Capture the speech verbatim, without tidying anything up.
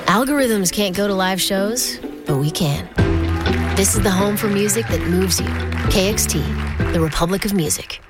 Algorithms can't go to live shows, but we can. This is the home for music that moves you. K X T, the Republic of Music.